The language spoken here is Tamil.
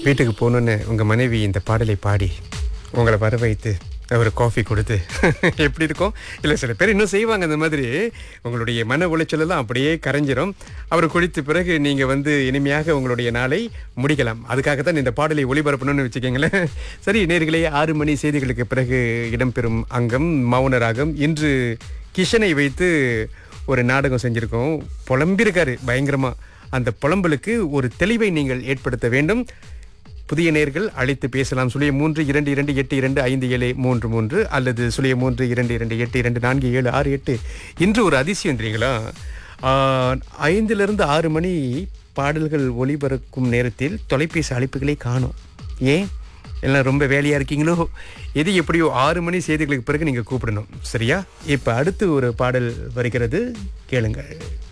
வீட்டுக்கு போகணுன்னு உங்கள் மனைவி இந்த பாடலை பாடி உங்களை வர வைத்து ஒரு காஃபி கொடுத்து எப்படி இருக்கும்? இல்லை, சில பேர் இன்னும் செய்வாங்க அந்த மாதிரி. உங்களுடைய மன உளைச்சலெல்லாம் அப்படியே கரைஞ்சிரும். அவர் குடித்த பிறகு நீங்கள் இனிமையாக உங்களுடைய நாளை முடிக்கலாம். அதுக்காக தான் இந்த பாடலை ஒளிபரப்பணும்னு வச்சுக்கோங்களேன். சரி நேயர்களே, 6 மணி செய்திகளுக்கு பிறகு இடம்பெறும் அங்கம் மௌன ராகம். இன்று கிஷனை வைத்து ஒரு நாடகம் செஞ்சுருக்கோம். புலம்பிருக்காரு பயங்கரமாக. அந்த புலம்பலுக்கு ஒரு தெளிவை நீங்கள் ஏற்படுத்த வேண்டும். புதிய நேயர்கள் அழைத்து பேசலாம். 0322825733 அல்லது 0322824746. இன்று ஒரு அதிசயம் தெரியுங்களா? 5லிருந்து 6 மணி பாடல்கள் ஒளிபரக்கும் நேரத்தில் தொலைபேசி அழைப்புகளே காணோம். ஏன்? எல்லாம் ரொம்ப வேலையாக இருக்கீங்களோ? எது எப்படியோ 6 மணி செய்திகளுக்கு பிறகு நீங்கள் கூப்பிடணும். சரியா? இப்போ அடுத்து ஒரு பாடல் வருகிறது, கேளுங்கள்.